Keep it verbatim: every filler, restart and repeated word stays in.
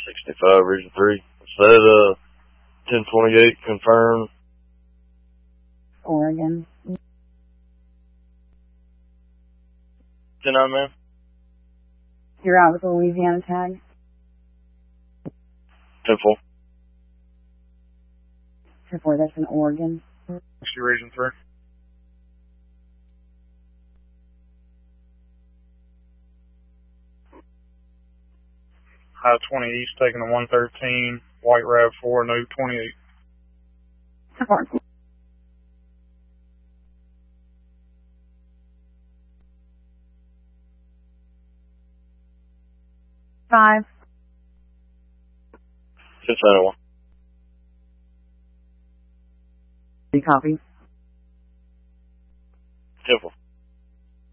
sixty-five, Region three. Set, uh, ten twenty-eight, confirmed. Oregon. ten nine, ma'am. You're out with the Louisiana tag? ten four. ten four, that's in Oregon. sixty, Region three. High twenty East, taking the one thirteen, White Rav four, no twenty-eight. Support. Five. ten seventy-one. Copy. ten four.